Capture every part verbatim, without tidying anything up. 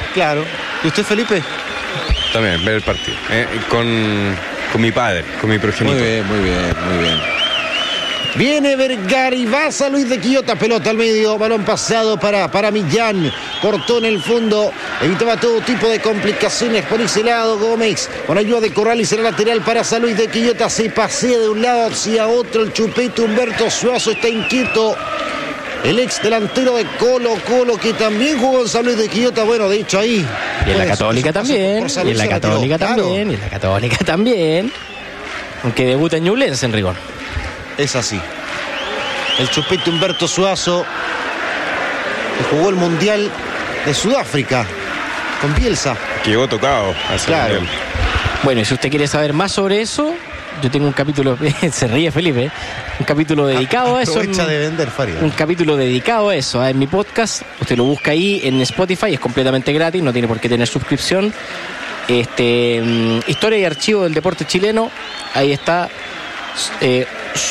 Claro. ¿Y usted, Felipe? También, ver el partido. Eh, con, con mi padre, con mi progenitor. Muy bien, muy bien, muy bien. Viene Vergara y va San Luis de Quillota, pelota al medio, balón pasado para, para Millán, cortó en el fondo, evitaba todo tipo de complicaciones por ese lado. Gómez, con ayuda de Corral y será lateral para San Luis de Quillota, se pasea de un lado hacia otro el chupete. Humberto Suazo está inquieto, el ex delantero de Colo Colo, que también jugó en San Luis de Quillota. Bueno, de hecho ahí. Y en la Católica también, y en la Católica también, y en la Católica también, aunque debuta en Ñublense en rigor. Es así. El chupete Humberto Suazo, que jugó el Mundial de Sudáfrica con Bielsa. Que llegó tocado. Claro. Mundial. Bueno, y si usted quiere saber más sobre eso, yo tengo un capítulo, se ríe Felipe, un capítulo dedicado a eso. Aprovecha de vender, Farid. Un capítulo dedicado a eso, en mi podcast. Usted lo busca ahí en Spotify, es completamente gratis, no tiene por qué tener suscripción. Este, um, historia y archivo del deporte chileno, ahí está. Eh,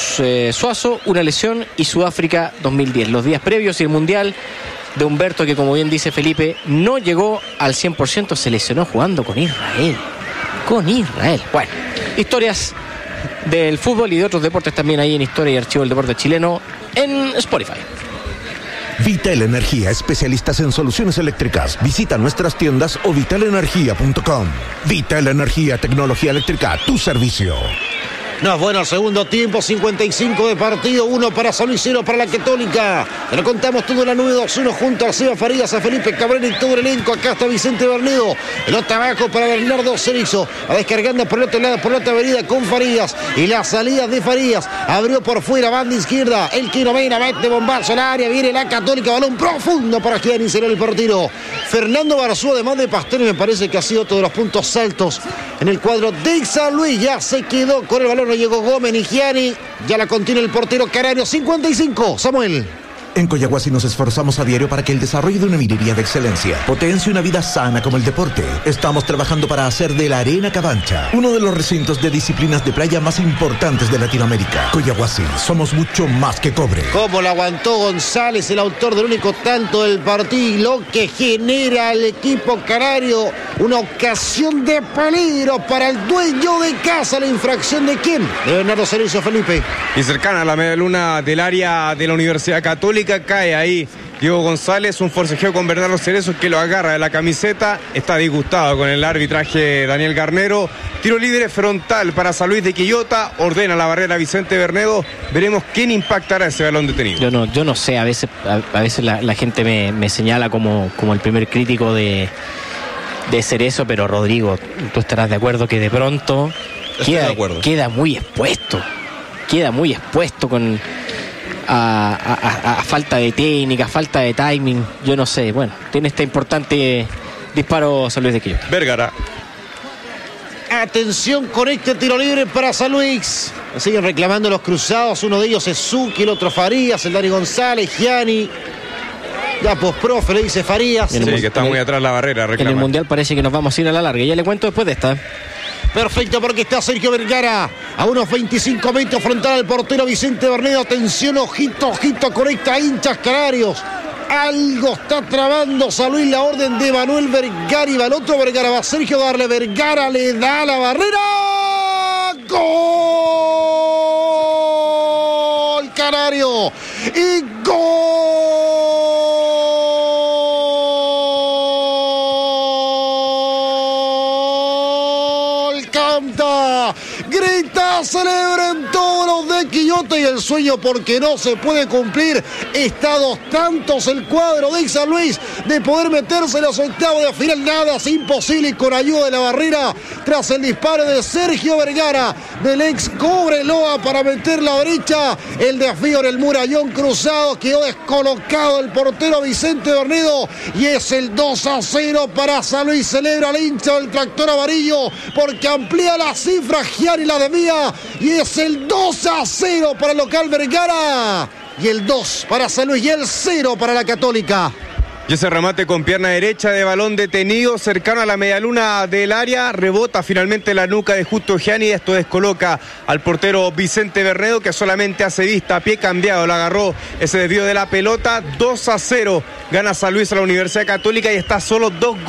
Suazo, una lesión y Sudáfrica dos mil diez, los días previos y el Mundial de Humberto, que como bien dice Felipe, no llegó al cien por ciento, se lesionó jugando con Israel. Con Israel. Bueno, historias del fútbol y de otros deportes también ahí en Historia y Archivo del Deporte Chileno en Spotify. Vital Energía, especialistas en soluciones eléctricas. Visita nuestras tiendas o vital energía punto com. Vital Energía, tecnología eléctrica, tu servicio. No es bueno el segundo tiempo, cincuenta y cinco de partido, uno para San Luis, cero para la Católica. Te lo contamos todo en la nube dos uno junto a Seba Farías, a Felipe Cabrera y todo el elenco. Acá está Vicente Bernedo, pelota abajo para Bernardo Cerezo, a descargando por el otro lado, por la otra avenida con Farías, y la salida de Farías, abrió por fuera, banda izquierda, el que novena, mete bombazo al área, viene la Católica, balón profundo para Gianni, será el partido. Fernando Barzú, además de Pastore, me parece que ha sido todos los puntos altos en el cuadro de San Luis. Ya se quedó con el balón, no llegó Gómez ni Gianni, ya la contiene el portero Carario. Cincuenta y cinco, Samuel. En Coyahuasi nos esforzamos a diario para que el desarrollo de una minería de excelencia potencie una vida sana como el deporte. Estamos trabajando para hacer de la Arena Cabancha uno de los recintos de disciplinas de playa más importantes de Latinoamérica. Coyahuasi, somos mucho más que cobre. Cómo lo aguantó González, el autor del único tanto del partido, lo que genera el equipo canario. Una ocasión de peligro para el dueño de casa. ¿La infracción de quién? De Bernardo Cerezo, Felipe. Y cercana a la media luna del área de la Universidad Católica, cae ahí Diego González, un forcejeo con Bernardo Cerezo que lo agarra de la camiseta. Está disgustado con el arbitraje Daniel Garnero. Tiro libre frontal para San Luis de Quillota, ordena la barrera Vicente Bernedo. Veremos quién impactará ese balón detenido. Yo no, yo no sé, a veces, a, a veces la, la gente me, me señala como, como el primer crítico de, de Cerezo, pero Rodrigo, tú estarás de acuerdo que de pronto queda, queda muy expuesto, queda muy expuesto con... A, a, a falta de técnica, falta de timing, yo no sé. Bueno, tiene este importante disparo San Luis de Quillota. Vergara. Atención con este tiro libre para San Luis. Siguen reclamando los cruzados. Uno de ellos es Zucchi, el otro Farías, el Dani González, Gianni. Ya posprofe le dice Farías. Sí, que está muy atrás la barrera. Reclama. En el Mundial parece que nos vamos a ir a la larga. Ya le cuento después de esta. Perfecto, porque está Sergio Vergara a unos veinticinco metros frontal al portero Vicente Bernedo. Atención, ojito, ojito, conecta a hinchas canarios. Algo está trabando San Luis, la orden de Manuel Vergara. Y va el otro Vergara, va Sergio a darle. Vergara le da la barrera. ¡Gol! Canario. Y gol. Grita, celebren todos los de Quillota, y el sueño, porque no se puede cumplir. Está dos tantos el cuadro de San Luis de poder meterse en los octavos de final. Nada es imposible, y con ayuda de la barrera tras el disparo de Sergio Vergara del ex Cobreloa para meter la derecha. El desafío en el murallón cruzado, quedó descolocado el portero Vicente Bernedo, y es el dos a cero para San Luis. Celebra el hincha del tractor amarillo porque amplía la cifra Gianni la debía, y es el dos a cero para el local Vergara, y el dos para San Luis y el cero para la Católica. Y ese remate con pierna derecha de balón detenido cercano a la medialuna del área, rebota finalmente la nuca de Justo Gianni. Esto descoloca al portero Vicente Bernedo, que solamente hace vista, a pie cambiado, la agarró ese desvío de la pelota. Dos a cero gana San Luis a la Universidad Católica, y está solo dos goles